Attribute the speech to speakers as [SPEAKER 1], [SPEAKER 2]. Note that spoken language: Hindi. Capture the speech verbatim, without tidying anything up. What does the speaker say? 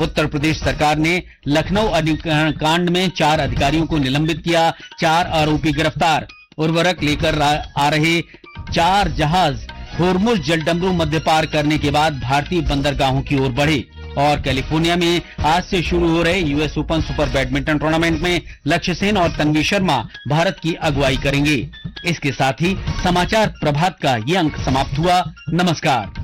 [SPEAKER 1] उत्तर प्रदेश सरकार ने लखनऊ अग्निकांड कांड में चार अधिकारियों को निलंबित किया, चार आरोपी गिरफ्तार। उर्वरक लेकर आ रहे चार जहाज होर्मुज जलडमरू मध्य पार करने के बाद भारतीय बंदरगाहों की ओर बढ़े। और कैलिफोर्निया में आज से शुरू हो रहे US open super badminton tournament में लक्ष्य सेन और तन्वी शर्मा भारत की अगुवाई करेंगे। इसके साथ ही समाचार प्रभात का ये अंक समाप्त हुआ। नमस्कार।